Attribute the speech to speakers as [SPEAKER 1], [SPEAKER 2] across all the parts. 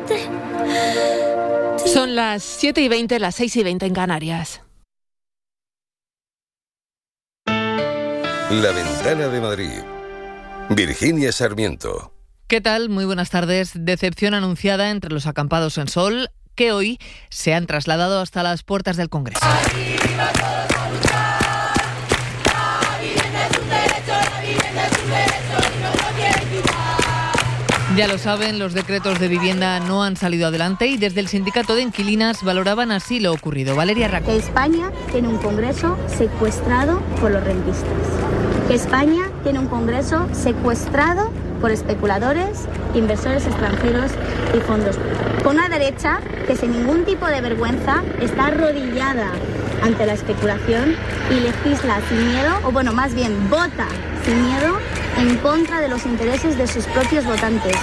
[SPEAKER 1] Son las 7:20, las 6:20 en Canarias.
[SPEAKER 2] La Ventana de Madrid. Virginia Sarmiento.
[SPEAKER 3] ¿Qué tal? Muy buenas tardes. Decepción anunciada entre los acampados en Sol, que hoy se han trasladado hasta las puertas del Congreso. Ya lo saben, los decretos de vivienda no han salido adelante y desde el sindicato de inquilinas valoraban así lo ocurrido. Valeria Racco.
[SPEAKER 4] Que España tiene un Congreso secuestrado por los rentistas. Que España tiene un Congreso secuestrado por especuladores, inversores extranjeros y fondos. Con una derecha que sin ningún tipo de vergüenza está arrodillada ante la especulación y legisla sin miedo, o bueno, más bien vota sin miedo en contra de los intereses de sus propios votantes.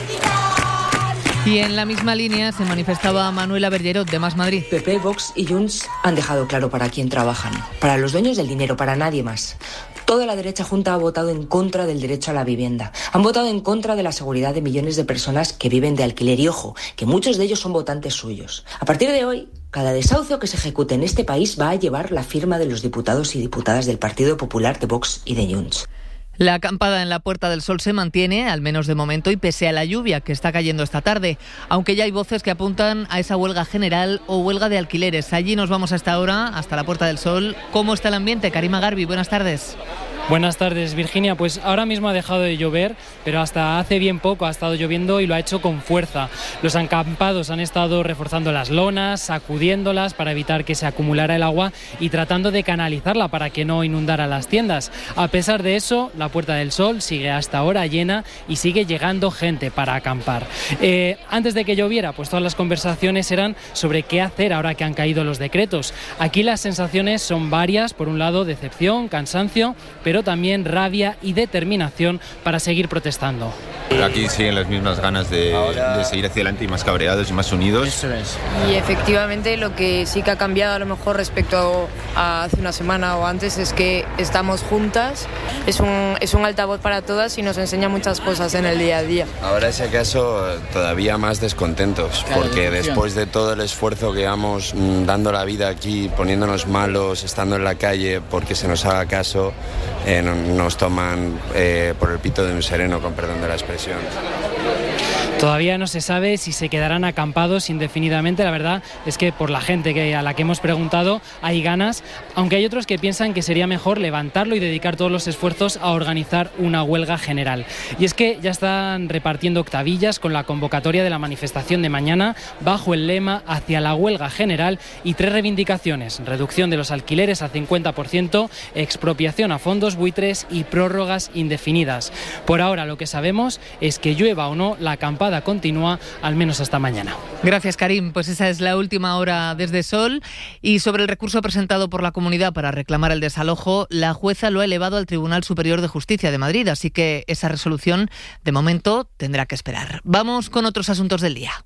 [SPEAKER 3] Y en la misma línea se manifestaba Manuela Bergerot, de Más Madrid.
[SPEAKER 5] PP, Vox y Junts han dejado claro para quién trabajan. Para los dueños del dinero, para nadie más. Toda la derecha junta ha votado en contra del derecho a la vivienda. Han votado en contra de la seguridad de millones de personas que viven de alquiler. Y ojo, que muchos de ellos son votantes suyos. A partir de hoy, cada desahucio que se ejecute en este país va a llevar la firma de los diputados y diputadas del Partido Popular, de Vox y de Junts.
[SPEAKER 3] La acampada en la Puerta del Sol se mantiene, al menos de momento, y pese a la lluvia que está cayendo esta tarde, aunque ya hay voces que apuntan a esa huelga general o huelga de alquileres. Allí nos vamos a esta hora, hasta la Puerta del Sol. ¿Cómo está el ambiente? Karima Garbi, buenas tardes.
[SPEAKER 6] Buenas tardes, Virginia. Pues ahora mismo ha dejado de llover, pero hasta hace bien poco ha estado lloviendo y lo ha hecho con fuerza. Los acampados han estado reforzando las lonas, sacudiéndolas para evitar que se acumulara el agua y tratando de canalizarla para que no inundara las tiendas. A pesar de eso, la Puerta del Sol sigue hasta ahora llena y sigue llegando gente para acampar. Antes de que lloviera, pues todas las conversaciones eran sobre qué hacer ahora que han caído los decretos. Aquí las sensaciones son varias. Por un lado, decepción, cansancio, pero también rabia y determinación para seguir protestando.
[SPEAKER 7] Aquí siguen las mismas ganas de seguir hacia adelante y más cabreados y más unidos.
[SPEAKER 8] Eso es. Y efectivamente lo que sí que ha cambiado a lo mejor respecto a hace una semana o antes es que estamos juntas, es un altavoz para todas y nos enseña muchas cosas en el día a día.
[SPEAKER 9] Ahora si acaso todavía más descontentos, porque después de todo el esfuerzo que llevamos dando la vida aquí, poniéndonos malos, estando en la calle porque se nos haga caso, nos toman por el pito de un sereno, con perdón de la expresión.
[SPEAKER 6] Todavía no se sabe si se quedarán acampados indefinidamente. La verdad es que por la gente a la que hemos preguntado hay ganas, aunque hay otros que piensan que sería mejor levantarlo y dedicar todos los esfuerzos a organizar una huelga general. Y es que ya están repartiendo octavillas con la convocatoria de la manifestación de mañana bajo el lema hacia la huelga general y 3 reivindicaciones: reducción de los alquileres al 50%, expropiación a fondos buitres y prórrogas indefinidas. Por ahora lo que sabemos es que llueva o no, la acampada continúa al menos hasta mañana.
[SPEAKER 3] Gracias, Karim. Pues esa es la última hora desde Sol. Y sobre el recurso presentado por la comunidad para reclamar el desalojo, la jueza lo ha elevado al Tribunal Superior de Justicia de Madrid, así que esa resolución de momento tendrá que esperar. Vamos con otros asuntos del día.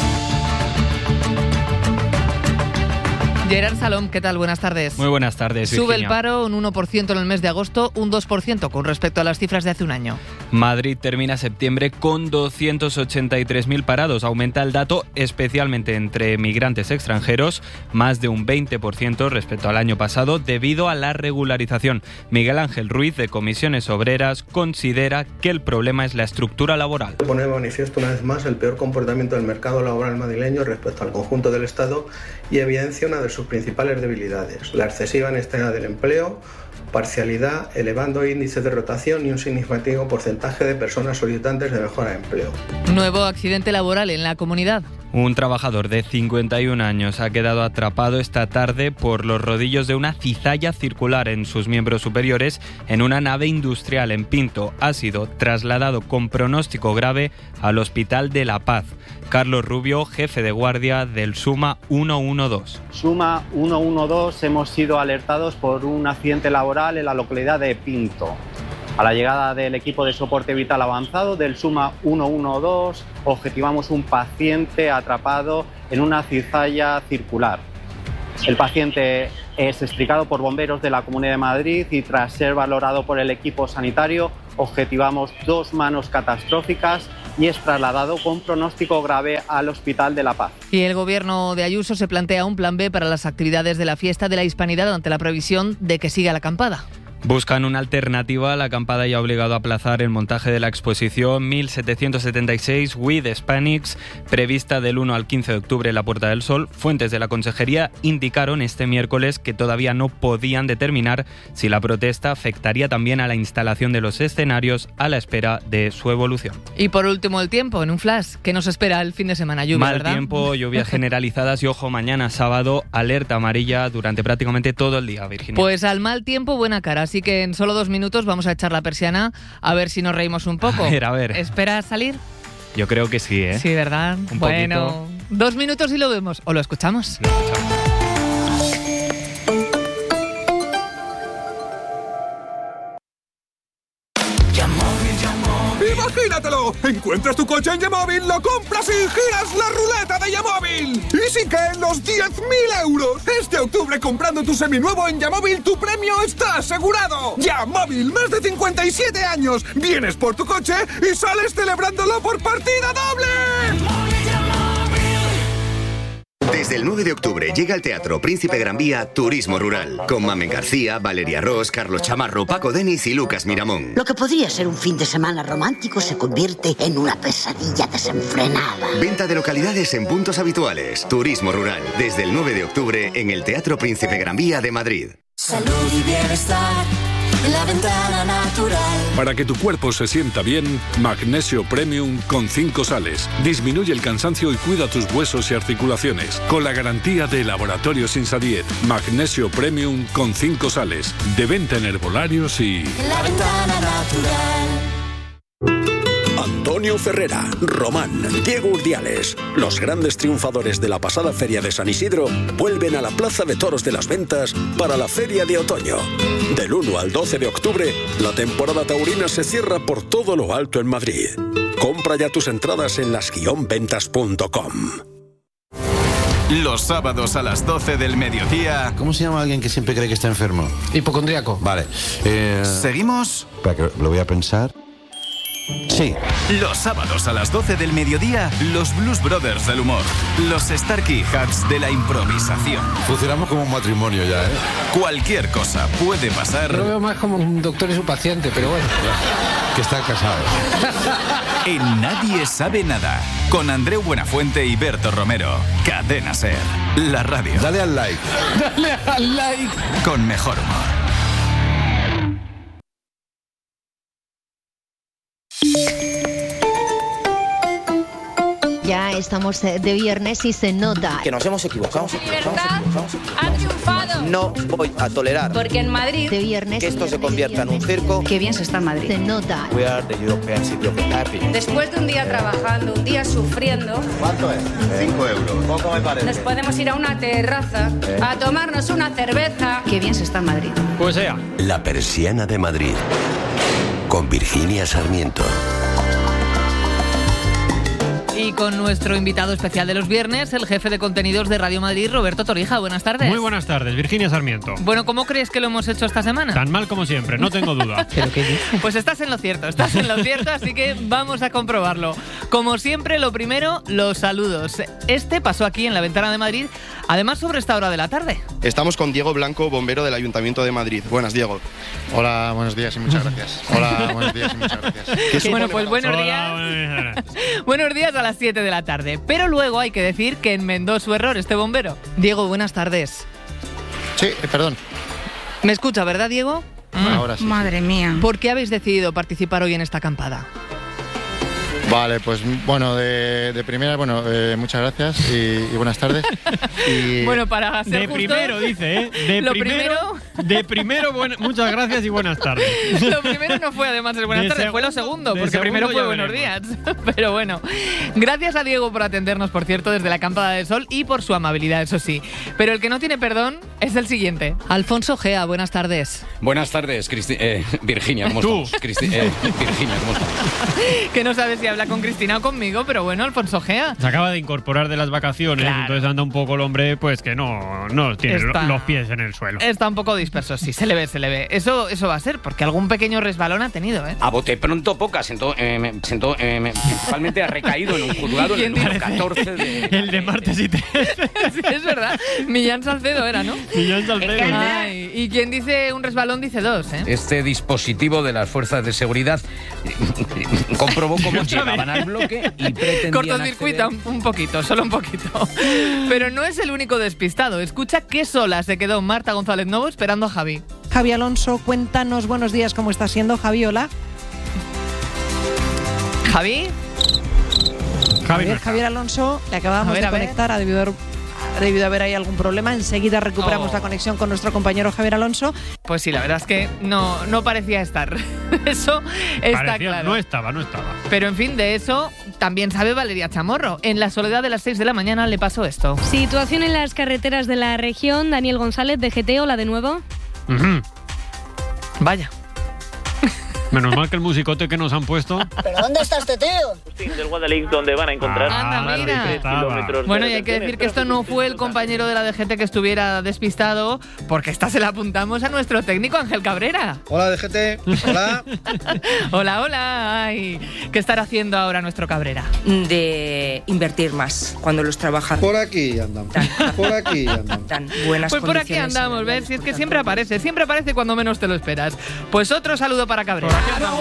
[SPEAKER 3] Gerard Salom, ¿qué tal? Buenas tardes.
[SPEAKER 10] Muy buenas tardes, Virginia.
[SPEAKER 3] Sube el paro un 1% en el mes de agosto, un 2% con respecto a las cifras de hace un año.
[SPEAKER 10] Madrid termina septiembre con 283.000 parados. Aumenta el dato especialmente entre migrantes extranjeros, más de un 20% respecto al año pasado, debido a la regularización. Miguel Ángel Ruiz, de Comisiones Obreras, considera que el problema es la estructura laboral.
[SPEAKER 11] Pone de manifiesto una vez más el peor comportamiento del mercado laboral madrileño respecto al conjunto del Estado y evidencia una de sus principales debilidades: la excesiva inestabilidad del empleo, parcialidad, elevando índices de rotación y un significativo porcentaje de personas solicitantes de mejora de empleo.
[SPEAKER 3] Nuevo accidente laboral en la comunidad.
[SPEAKER 10] Un trabajador de 51 años ha quedado atrapado esta tarde por los rodillos de una cizalla circular en sus miembros superiores en una nave industrial en Pinto. Ha sido trasladado con pronóstico grave al Hospital de La Paz. Carlos Rubio, jefe de guardia del SUMA 112.
[SPEAKER 12] SUMA 112, hemos sido alertados por un accidente laboral en la localidad de Pinto. A la llegada del equipo de soporte vital avanzado del SUMA 112, objetivamos un paciente atrapado en una cizalla circular. El paciente es extricado por bomberos de la Comunidad de Madrid y tras ser valorado por el equipo sanitario, objetivamos 2 manos catastróficas y es trasladado con pronóstico grave al Hospital de La Paz.
[SPEAKER 3] Y el gobierno de Ayuso se plantea un plan B para las actividades de la fiesta de la Hispanidad ante la previsión de que siga la acampada.
[SPEAKER 10] Buscan una alternativa a la acampada y ha obligado a aplazar el montaje de la exposición 1776 We the Hispanics, prevista del 1 al 15 de octubre en la Puerta del Sol. Fuentes de la Consejería indicaron este miércoles que todavía no podían determinar si la protesta afectaría también a la instalación de los escenarios a la espera de su evolución.
[SPEAKER 3] Y por último el tiempo, en un flash, ¿qué nos espera el fin de semana? Lluvia,
[SPEAKER 10] Mal
[SPEAKER 3] ¿verdad?
[SPEAKER 10] tiempo, lluvias generalizadas y ojo, mañana sábado, alerta amarilla durante prácticamente todo el día, Virginia.
[SPEAKER 3] Pues al mal tiempo, buena cara. Así que en solo 2 minutos vamos a echar la persiana a ver si nos reímos un poco.
[SPEAKER 10] A ver.
[SPEAKER 3] ¿Esperas salir?
[SPEAKER 10] Yo creo que sí, ¿eh?
[SPEAKER 3] Sí, ¿verdad?
[SPEAKER 10] Un
[SPEAKER 3] bueno,
[SPEAKER 10] poquito.
[SPEAKER 3] 2 minutos y lo vemos. ¿O lo escuchamos?
[SPEAKER 10] Lo escuchamos.
[SPEAKER 13] ¡Imagínatelo! Encuentras tu coche en Yamóvil, lo compras y giras la ruleta de Yamóvil. ¡Y sí que en los 10.000 euros! Este octubre, comprando tu seminuevo en Yamóvil, tu premio está asegurado. Yamóvil, más de 57 años. Vienes por tu coche y sales celebrándolo por partida doble.
[SPEAKER 14] Desde el 9 de octubre llega al Teatro Príncipe Gran Vía Turismo Rural, con Mamen García, Valeria Ross, Carlos Chamarro, Paco Denis y Lucas Miramón.
[SPEAKER 15] Lo que podría ser un fin de semana romántico se convierte en una pesadilla desenfrenada.
[SPEAKER 14] Venta de localidades en puntos habituales. Turismo Rural, desde el 9 de octubre en el Teatro Príncipe Gran Vía de Madrid.
[SPEAKER 16] Salud y bienestar en La Ventana Natural.
[SPEAKER 17] Para que tu cuerpo se sienta bien, Magnesio Premium con 5 sales. Disminuye el cansancio y cuida tus huesos y articulaciones. Con la garantía de Laboratorios Insadiet. Magnesio Premium con 5 sales. De venta en herbolarios y...
[SPEAKER 16] La Ventana Natural.
[SPEAKER 18] Antonio Ferrera, Román, Diego Urdiales, los grandes triunfadores de la pasada Feria de San Isidro, vuelven a la Plaza de Toros de las Ventas para la Feria de Otoño. Del 1 al 12 de octubre, la temporada taurina se cierra por todo lo alto en Madrid. Compra ya tus entradas en las-ventas.com.
[SPEAKER 19] Los sábados a las 12 del mediodía.
[SPEAKER 20] ¿Cómo se llama alguien que siempre cree que está enfermo?
[SPEAKER 21] Hipocondríaco.
[SPEAKER 20] Vale.
[SPEAKER 19] ¿Seguimos?
[SPEAKER 20] Espera, que lo voy a pensar. Sí.
[SPEAKER 19] Los sábados a las 12 del mediodía, los Blues Brothers del humor. Los Starkey Hats de la improvisación.
[SPEAKER 20] Funcionamos como un matrimonio ya, ¿eh?
[SPEAKER 19] Cualquier cosa puede pasar.
[SPEAKER 21] Lo veo más como un doctor y su paciente, pero bueno.
[SPEAKER 20] Que están casados.
[SPEAKER 19] En Nadie Sabe Nada. Con Andreu Buenafuente y Berto Romero. Cadena SER. La radio.
[SPEAKER 20] Dale al like.
[SPEAKER 21] Dale al like.
[SPEAKER 19] Con mejor humor.
[SPEAKER 22] Ya estamos de viernes y se nota
[SPEAKER 23] que nos hemos equivocado.
[SPEAKER 24] Libertad ha triunfado.
[SPEAKER 23] No voy a tolerar
[SPEAKER 22] porque en Madrid de viernes
[SPEAKER 23] que esto se convierta en un circo.
[SPEAKER 22] Qué bien se está en Madrid. Se nota.
[SPEAKER 23] We are the European City of Happiness.
[SPEAKER 24] Después de un día trabajando, un día sufriendo.
[SPEAKER 23] ¿Cuánto es? 5 euros. Poco me parece.
[SPEAKER 24] Nos podemos ir a una terraza a tomarnos una cerveza.
[SPEAKER 22] Qué bien se está en Madrid.
[SPEAKER 21] Pues sea.
[SPEAKER 2] La Persiana de Madrid. Con Virginia Sarmiento.
[SPEAKER 3] Y con nuestro invitado especial de los viernes, el jefe de contenidos de Radio Madrid, Roberto Torija. Buenas tardes.
[SPEAKER 25] Muy buenas tardes, Virginia Sarmiento.
[SPEAKER 3] Bueno, ¿cómo crees que lo hemos hecho esta semana?
[SPEAKER 25] Tan mal como siempre, no tengo duda.
[SPEAKER 3] ¿Pero qué dices? Pues estás en lo cierto, así que vamos a comprobarlo. Como siempre, lo primero, los saludos. Este pasó aquí en La Ventana de Madrid, además sobre esta hora de la tarde.
[SPEAKER 26] Estamos con Diego Blanco, bombero del Ayuntamiento de Madrid. Buenas, Diego.
[SPEAKER 27] Hola, buenos días y muchas gracias. Hola, buenos días y muchas gracias.
[SPEAKER 3] Bueno, pues buenos días. Buenos días a las 7 de la tarde. Pero luego hay que decir que enmendó su error este bombero. Diego, buenas tardes.
[SPEAKER 27] Sí, perdón.
[SPEAKER 3] ¿Me escucha, verdad, Diego?
[SPEAKER 27] Ahora sí.
[SPEAKER 3] Madre mía. ¿Por qué habéis decidido participar hoy en esta acampada?
[SPEAKER 27] Vale, pues bueno, de primera, bueno, muchas gracias y buenas tardes. Y...
[SPEAKER 3] Bueno, para ser
[SPEAKER 25] de
[SPEAKER 3] justo,
[SPEAKER 25] primero, dice, ¿eh? De primero, muchas gracias y buenas tardes.
[SPEAKER 3] Lo primero no fue además el buenas tardes, fue lo segundo, porque primero fue buenos días. Pero bueno, gracias a Diego por atendernos, por cierto, desde la Acampada del Sol y por su amabilidad, eso sí. Pero el que no tiene perdón es el siguiente. Alfonso Gea, buenas tardes.
[SPEAKER 28] Buenas tardes, Virginia, ¿cómo estamos? Virginia, ¿cómo estamos?
[SPEAKER 3] Que no sabes si habla con Cristina o conmigo, pero bueno, Alfonso Gea.
[SPEAKER 25] Se acaba de incorporar de las vacaciones, claro. Entonces anda un poco el hombre, pues que no tiene los pies en el suelo.
[SPEAKER 3] Está un poco disperso, sí, se le ve. Eso va a ser, porque algún pequeño resbalón ha tenido, ¿eh?
[SPEAKER 28] A bote pronto, poca. Principalmente ha recaído en un juzgado en el número 14 de...
[SPEAKER 25] El de martes y 3.
[SPEAKER 3] Sí, es verdad. Millán Salcedo era, ¿no?
[SPEAKER 25] Millán Salcedo.
[SPEAKER 3] Ay, y quien dice un resbalón dice dos, ¿eh?
[SPEAKER 28] Este dispositivo de las fuerzas de seguridad comprobó cómo llegaban al bloque y pretendían
[SPEAKER 3] cortocircuita un poquito, solo un poquito. Pero no es el único despistado. Escucha qué sola se quedó Marta González Novo esperando a Javi.
[SPEAKER 1] Javi Alonso, cuéntanos, buenos días, ¿cómo está siendo? Javi, hola.
[SPEAKER 3] Javi.
[SPEAKER 1] A ver, Javier Alonso, le acabamos de conectar, ha debido haber ahí algún problema. Enseguida recuperamos la conexión con nuestro compañero Javier Alonso.
[SPEAKER 3] Pues sí, la verdad es que no parecía estar. Eso está
[SPEAKER 25] Parecía,
[SPEAKER 3] claro.
[SPEAKER 25] No estaba.
[SPEAKER 3] Pero en fin, de eso también sabe Valeria Chamorro. En la soledad de las 6 de la mañana le pasó esto.
[SPEAKER 4] Situación en las carreteras de la región. Daniel González, de GT, hola de nuevo.
[SPEAKER 3] Vaya.
[SPEAKER 25] Menos mal que el musicote que nos han puesto.
[SPEAKER 5] ¿Pero dónde está este tío?
[SPEAKER 6] Del Guadalix, donde van a encontrar
[SPEAKER 3] kilómetros. Bueno, y hay que decir que esto no fue el compañero de la DGT que estuviera despistado, porque esta se la apuntamos a nuestro técnico Ángel Cabrera.
[SPEAKER 7] Hola, DGT. Hola.
[SPEAKER 3] Hola. Ay, ¿qué estará haciendo ahora nuestro Cabrera?
[SPEAKER 8] De invertir más cuando los trabajadores.
[SPEAKER 7] Por aquí andamos.
[SPEAKER 8] Dan buenas
[SPEAKER 3] pues por aquí andamos, ¿ves? Si es que siempre aparece cuando menos te lo esperas. Pues otro saludo para Cabrera.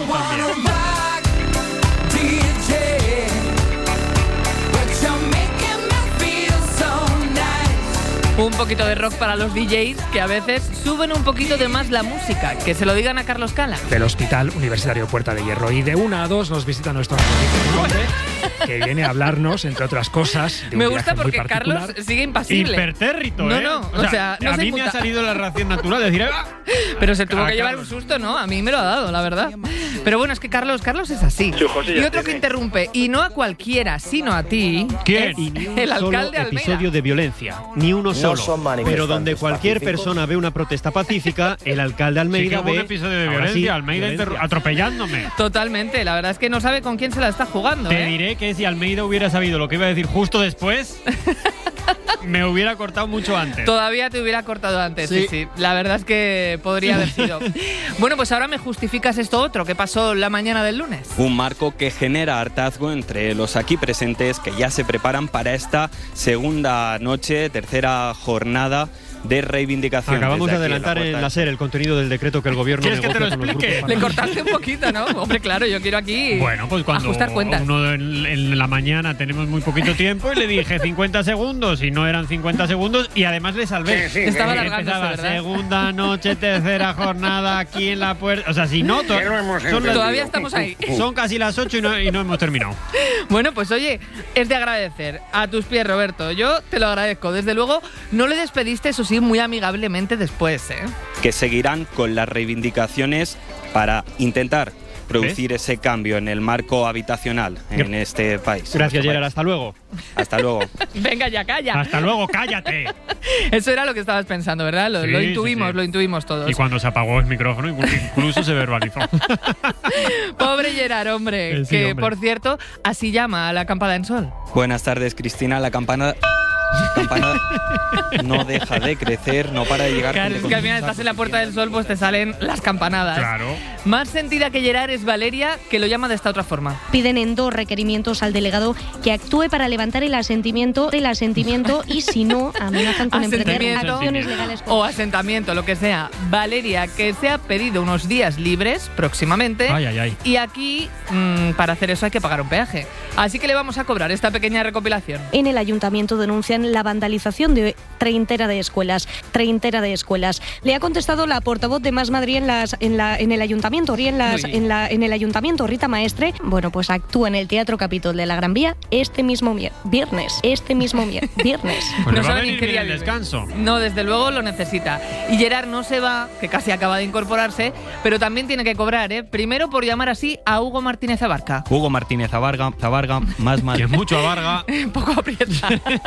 [SPEAKER 3] Un poquito de rock para los DJs que a veces suben un poquito de más la música. Que se lo digan a Carlos Cala.
[SPEAKER 9] Del Hospital Universitario Puerta de Hierro. Y de 1 a 2 nos visita nuestro amigo que viene a hablarnos, entre otras cosas, de un
[SPEAKER 3] Me gusta
[SPEAKER 9] viaje muy
[SPEAKER 3] porque
[SPEAKER 9] particular.
[SPEAKER 3] Carlos sigue impasible.
[SPEAKER 25] Impertérrito, ¿eh?
[SPEAKER 3] No, o sea no
[SPEAKER 25] a
[SPEAKER 3] se
[SPEAKER 25] mí me ha salido la reacción natural de decir...
[SPEAKER 3] Pero se tuvo que llevar un susto, ¿no? A mí me lo ha dado, la verdad. Pero bueno, es que Carlos es así. Y otro que interrumpe, y no a cualquiera, sino a ti.
[SPEAKER 25] ¿Quién?
[SPEAKER 3] El alcalde de Almeida.
[SPEAKER 11] Episodio de violencia, ni uno solo. Pero donde cualquier persona ve una protesta pacífica, el alcalde de Almeida
[SPEAKER 25] sí que hubo un episodio de violencia, Almeida atropellándome.
[SPEAKER 3] Totalmente, la verdad es que no sabe con quién se la está jugando.
[SPEAKER 25] Te diré que si Almeida hubiera sabido lo que iba a decir justo después, me hubiera cortado mucho antes.
[SPEAKER 3] Todavía te hubiera cortado antes, sí. La verdad es que podría haber sido. Bueno, pues ahora me justificas esto otro que pasó la mañana del lunes.
[SPEAKER 10] Un marco que genera hartazgo entre los aquí presentes que ya se preparan para esta segunda noche, tercera jornada de reivindicación.
[SPEAKER 11] Acabamos de adelantar en la SER el contenido del decreto que el gobierno
[SPEAKER 25] ¿Quieres que te lo explique?
[SPEAKER 3] Le cortaste un poquito, ¿no? Hombre, claro, yo quiero aquí
[SPEAKER 25] bueno, pues cuando
[SPEAKER 3] ajustar cuentas.
[SPEAKER 25] Uno en la mañana tenemos muy poquito tiempo y le dije 50 segundos y no eran 50 segundos y además le salvé.
[SPEAKER 3] Estaba alargándose, ¿verdad?
[SPEAKER 25] Segunda noche, tercera jornada aquí en la puerta. O sea, si no,
[SPEAKER 3] todavía estamos ahí.
[SPEAKER 25] Son casi las 8 y no hemos terminado.
[SPEAKER 3] Bueno, pues oye, es de agradecer a tus pies, Roberto. Yo te lo agradezco. Desde luego, no le despediste, eso sí, muy amigablemente después, ¿eh?
[SPEAKER 10] Que seguirán con las reivindicaciones para intentar producir ese cambio en el marco habitacional en este país.
[SPEAKER 11] Gracias, Gerard. Hasta luego.
[SPEAKER 10] Hasta luego.
[SPEAKER 3] Venga, ya calla.
[SPEAKER 25] Hasta luego, cállate.
[SPEAKER 3] Eso era lo que estabas pensando, ¿verdad? Lo intuimos todos.
[SPEAKER 25] Y cuando se apagó el micrófono, incluso se verbalizó.
[SPEAKER 3] Pobre Gerard, hombre.
[SPEAKER 25] Sí,
[SPEAKER 3] que,
[SPEAKER 25] hombre.
[SPEAKER 3] por cierto, así llama a la campana en sol.
[SPEAKER 10] Buenas tardes, Cristina. La campana no deja de crecer, no para de llegar.
[SPEAKER 3] Claro, es que al final estás en la Puerta del Sol, pues te salen las campanadas.
[SPEAKER 25] Claro.
[SPEAKER 3] Más sentida que Gerard es Valeria, que lo llama de esta otra forma.
[SPEAKER 4] Piden en 2 requerimientos al delegado que actúe para levantar el asentimiento y si no, amenazan con emprender acciones legales.
[SPEAKER 3] O asentamiento, lo que sea. Valeria, que se ha pedido unos días libres próximamente.
[SPEAKER 25] Ay.
[SPEAKER 3] Y aquí, para hacer eso hay que pagar un peaje. Así que le vamos a cobrar esta pequeña recopilación.
[SPEAKER 4] En el ayuntamiento denuncian la vandalización de treintena de escuelas. Le ha contestado la portavoz de Más Madrid en el ayuntamiento, en el ayuntamiento, Rita Maestre. Bueno, pues actúa en el Teatro Capitol de la Gran Vía este mismo viernes.
[SPEAKER 25] Pues
[SPEAKER 3] No
[SPEAKER 25] le va a
[SPEAKER 3] sabe
[SPEAKER 25] venir
[SPEAKER 3] ni qué
[SPEAKER 25] bien
[SPEAKER 3] día
[SPEAKER 25] el
[SPEAKER 3] vive.
[SPEAKER 25] descanso.
[SPEAKER 3] No, desde luego lo necesita. Y Gerard no se va, que casi acaba de incorporarse, pero también tiene que cobrar, ¿eh? Primero por llamar así a Hugo Martínez Abarca.
[SPEAKER 10] Hugo Martínez Zabarga, más
[SPEAKER 25] Que mucho abarga.
[SPEAKER 3] Poco aprieta.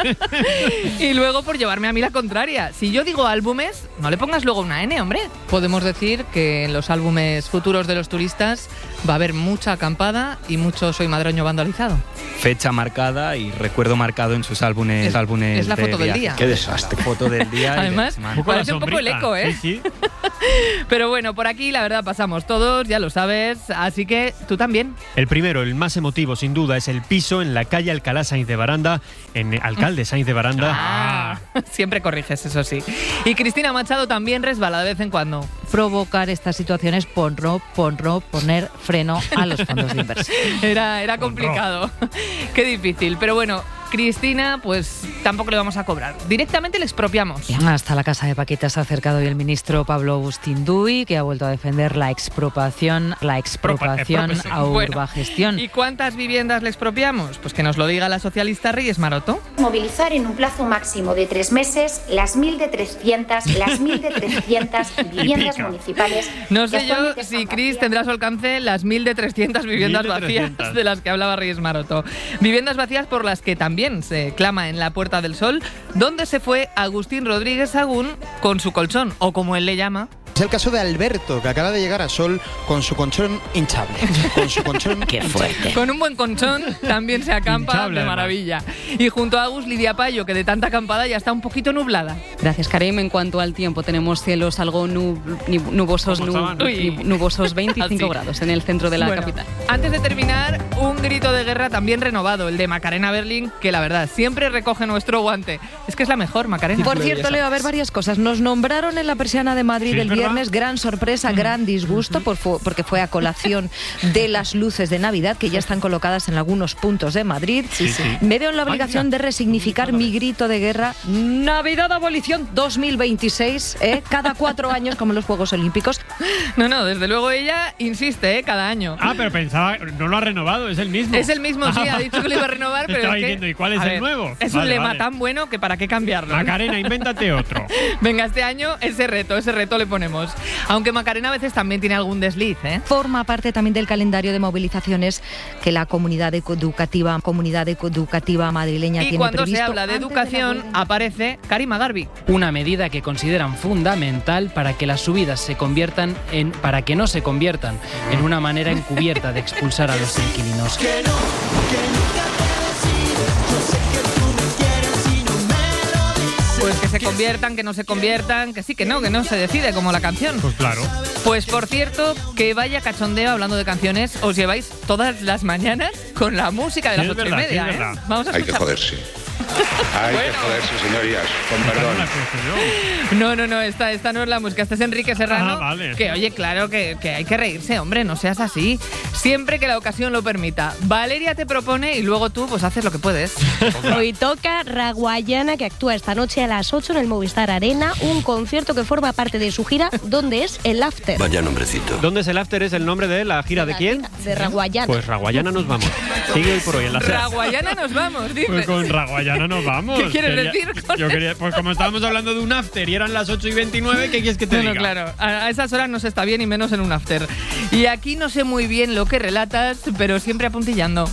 [SPEAKER 3] Y luego por llevarme a mí la contraria. Si yo digo álbumes, no le pongas luego una N, hombre. Podemos decir que en los álbumes futuros de los turistas va a haber mucha acampada y mucho Soy Madroño vandalizado.
[SPEAKER 10] Fecha marcada y recuerdo marcado en sus álbumes.
[SPEAKER 3] Es la foto del día.
[SPEAKER 10] Qué desastre. Foto del día.
[SPEAKER 3] Además, parece un poco el eco, ¿eh?
[SPEAKER 25] Sí.
[SPEAKER 3] Pero bueno, por aquí la verdad pasamos todos, ya lo sabes, así que tú también.
[SPEAKER 11] El primero, el más emotivo sin duda, es el piso en la calle Alcalá Sainz de Baranda, en Alcalde Sainz de Baranda.
[SPEAKER 3] Siempre corriges, eso sí. Y Cristina Machado también resbala de vez en cuando.
[SPEAKER 1] Provocar estas situaciones por no poner freno a los fondos de inversión.
[SPEAKER 3] Era complicado. Qué difícil, pero bueno. Cristina, pues tampoco le vamos a cobrar. Directamente le expropiamos.
[SPEAKER 1] Hasta la casa de Paquita se ha acercado hoy el ministro Pablo Agustín-Duy, que ha vuelto a defender la expropiación a Urbagestión.
[SPEAKER 3] ¿Y cuántas viviendas le expropiamos? Pues que nos lo diga la socialista Reyes Maroto.
[SPEAKER 5] Movilizar en un plazo máximo de 3 meses las 1.300 viviendas municipales.
[SPEAKER 3] No sé yo si Cris tendrá a su alcance las 1.300 viviendas vacías de las que hablaba Reyes Maroto. Viviendas vacías por las que también se clama en la Puerta del Sol, donde se fue Agustín Rodríguez Sagún con su colchón, o como él le llama.
[SPEAKER 7] Es el caso de Alberto, que acaba de llegar a Sol con su colchón hinchable. Con su colchón
[SPEAKER 1] Qué fuerte.
[SPEAKER 3] Con un buen colchón también se acampa hinchable, de maravilla. Y junto a Agus, Lidia Payo, que de tanta acampada ya está un poquito nublada.
[SPEAKER 12] Gracias, Karim. En cuanto al tiempo, tenemos cielos algo nubosos, 25 grados en el centro de la capital.
[SPEAKER 3] Antes de terminar, un grito de guerra también renovado, el de Macarena Berlín, que la verdad siempre recoge nuestro guante. Es que es la mejor, Macarena.
[SPEAKER 1] Por cierto, Leo, a ver varias cosas. Nos nombraron en la persiana de Madrid el viernes, gran sorpresa, gran disgusto, porque fue a colación de las luces de Navidad que ya están colocadas en algunos puntos de Madrid. Me veo en la obligación de resignificar mi grito de guerra. Navidad Abolición 2026, cada 4 años, como los Juegos Olímpicos.
[SPEAKER 3] No, desde luego ella insiste, cada año.
[SPEAKER 25] Pero pensaba, no lo ha renovado, es el mismo.
[SPEAKER 3] Es el mismo, sí, ha dicho que lo iba a renovar, pero
[SPEAKER 25] estaba diciendo, ¿y cuál es el nuevo?
[SPEAKER 3] Es un lema tan bueno que para qué cambiarlo.
[SPEAKER 25] Macarena, invéntate otro.
[SPEAKER 3] Venga, este año ese reto le ponemos. Aunque Macarena a veces también tiene algún desliz, ¿eh?
[SPEAKER 1] Forma parte también del calendario de movilizaciones que la comunidad educativa madrileña tiene previsto.
[SPEAKER 3] Y cuando se habla de educación aparece Karima Garbi.
[SPEAKER 13] Una medida que consideran fundamental para que las subidas para que no se conviertan en una manera encubierta de expulsar a los inquilinos.
[SPEAKER 3] Pues que se conviertan, que no se conviertan, que sí, que no se decide, como la canción.
[SPEAKER 25] Pues claro.
[SPEAKER 3] Pues por cierto, que vaya cachondeo, hablando de canciones, os lleváis todas las mañanas con la música de las 8:30,
[SPEAKER 25] sí,
[SPEAKER 3] ¿eh? Vamos a escuchar.
[SPEAKER 14] Hay que joderse. Hay que joderse, señorías, con perdón.
[SPEAKER 3] No, esta no es la música, esta es Enrique Serrano.
[SPEAKER 25] Vale.
[SPEAKER 3] Que oye, claro que hay que reírse, hombre, no seas así. Siempre que la ocasión lo permita. Valeria te propone y luego tú pues haces lo que puedes.
[SPEAKER 4] Hoy toca Raguayana, que actúa esta noche a las 8 en el Movistar Arena, un concierto que forma parte de su gira. ¿Dónde es el after?
[SPEAKER 2] Vaya nombrecito.
[SPEAKER 11] ¿Dónde es el after? ¿Es el nombre de la gira de quién?
[SPEAKER 4] De Raguayana.
[SPEAKER 11] Pues Raguayana nos vamos. Sigue hoy por hoy en la SER.
[SPEAKER 3] Raguayana nos vamos, dices.
[SPEAKER 25] Pues con Raguayana nos vamos.
[SPEAKER 3] ¿Qué quieres decir con
[SPEAKER 25] yo quería, pues como estábamos hablando de un after y eran las 8:29, ¿qué quieres que te diga?
[SPEAKER 3] No, claro, a esas horas no se está bien y menos en un after. Y aquí no sé muy bien lo que relatas, pero siempre apuntillando.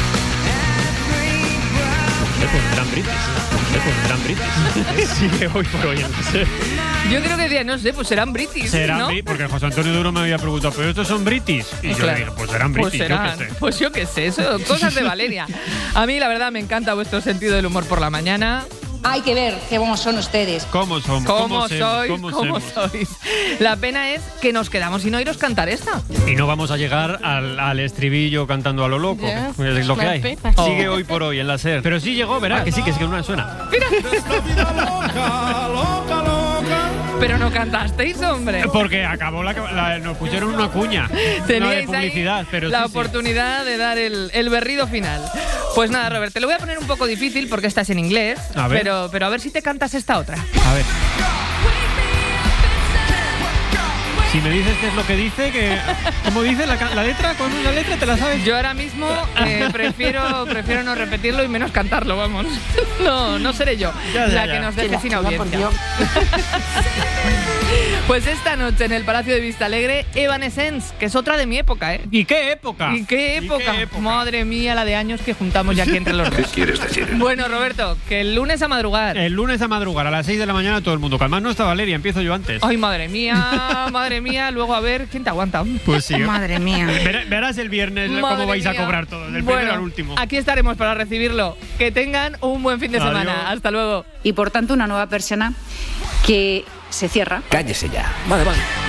[SPEAKER 11] Serán british. Sigue hoy por hoy en la SER.
[SPEAKER 3] Yo creo que decía, no sé, pues serán british, ¿no?
[SPEAKER 25] Porque José Antonio Duro me había preguntado, ¿pero estos son british? Y yo le dije, pues serán british,
[SPEAKER 3] pues yo qué sé, eso, cosas de Valeria. A mí, la verdad, me encanta vuestro sentido del humor por la mañana.
[SPEAKER 22] Hay que ver qué buenos son ustedes.
[SPEAKER 25] ¿Cómo somos?
[SPEAKER 3] ¿Cómo sois? La pena es que nos quedamos sin oíros cantar esta.
[SPEAKER 11] Y no vamos a llegar al estribillo cantando a lo loco. Es lo que hay. Sigue hoy por hoy en la SER. Pero sí llegó, verá, que sí que no suena.
[SPEAKER 3] Mira. Pero no cantasteis, hombre.
[SPEAKER 25] Porque acabó nos pusieron una cuña.
[SPEAKER 3] Teníais
[SPEAKER 25] de publicidad, pero
[SPEAKER 3] la oportunidad de dar el berrido final. Pues nada, Robert, te lo voy a poner un poco difícil porque estás en inglés. Pero a ver si te cantas esta otra.
[SPEAKER 11] A ver. Si me dices qué es lo que dice, ¿cómo dice la letra? ¿Cuál es la letra? ¿Te la sabes?
[SPEAKER 3] Yo ahora mismo prefiero no repetirlo y menos cantarlo, vamos. No seré yo la que nos deje sin audiencia. Pues esta noche en el Palacio de Vistalegre, Evanescence, que es otra de mi época, ¿eh?
[SPEAKER 25] ¿Y qué época?
[SPEAKER 3] ¿Y qué época? Madre mía, la de años que juntamos ya aquí entre los dos.
[SPEAKER 14] ¿Qué quieres decir?
[SPEAKER 3] Bueno, Roberto, que el lunes a madrugar.
[SPEAKER 25] El lunes a madrugar, a las 6 de la mañana todo el mundo. Que además no está Valeria, empiezo yo antes.
[SPEAKER 3] Ay, madre mía. Luego a ver quién te aguanta.
[SPEAKER 25] Pues sí.
[SPEAKER 22] Madre mía.
[SPEAKER 25] Verás el viernes
[SPEAKER 3] Madre
[SPEAKER 25] cómo vais
[SPEAKER 3] mía.
[SPEAKER 25] a cobrar todos, del primero al último.
[SPEAKER 3] Aquí estaremos para recibirlo. Que tengan un buen fin de semana.
[SPEAKER 25] Adiós.
[SPEAKER 3] Hasta luego.
[SPEAKER 22] Y por tanto, una nueva persiana que se cierra.
[SPEAKER 28] Cállese ya.
[SPEAKER 22] Vale.